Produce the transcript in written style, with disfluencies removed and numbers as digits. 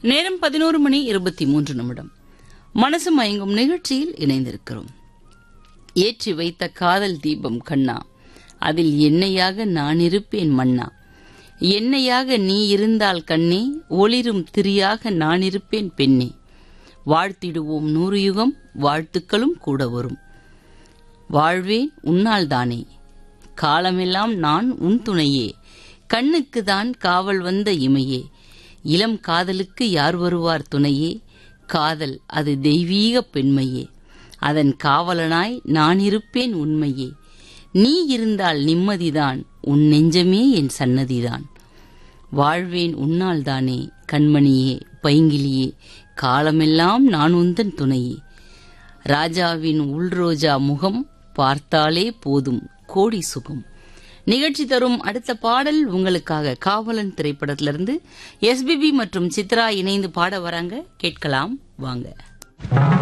நேரம் 11:23. மனசு மயங்கும் நிகழ்ச்சியில் இணைந்திருக்கிறோம். ஏற்றி வைத்த காதல் தீபம் கண்ணா, அதில் எண்ணெயாக நான் இருப்பேன் மன்னா. எண்ணெயாக நீ இருந்தால் கண்ணே, ஒளிரும் திரியாக நான் இருப்பேன் பெண்ணே. வாழ்த்திடுவோம் 100 யுகம், வாழ்த்துக்களும் கூட வரும். வாழ்வேன் உன்னால் தானே, காலமெல்லாம் நான் உன் துணையே. கண்ணுக்குதான் காவல் வந்த இமையே, இளம் காதலுக்கு யார் வருவார் துணையே. காதல் அது தெய்வீக பெண்மையே, அதன் காவலனாய் நான் இருப்பேன் உண்மையே. நீ இருந்தால் நிம்மதிதான், உன் நெஞ்சமே என் சன்னதிதான். வாழ்வேன் உன்னால் தானே கண்மணியே பைங்கிலியே, காலமெல்லாம் நான் உந்தன் துணையே. ராஜாவின் உள்ரோஜா முகம் பார்த்தாலே போதும் கோடி சுகம். நிகழ்ச்சி தரும் அடுத்த பாடல் உங்களுக்காக காவலன் திரைப்படத்திலிருந்து எஸ்பிபி மற்றும் சித்ரா இணைந்து பாட வராங்க. கேட்கலாம் வாங்க.